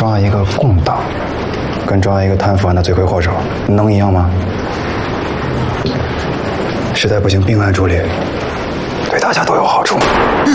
抓一个共党，跟抓一个贪腐案的罪魁祸首，能一样吗？实在不行，并案处理，对大家都有好处。